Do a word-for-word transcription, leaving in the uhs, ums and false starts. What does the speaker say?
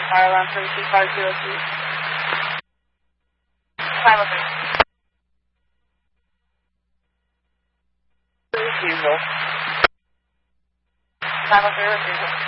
Airline three two five zero two. Hamilton. Refusal. Hamilton refusal.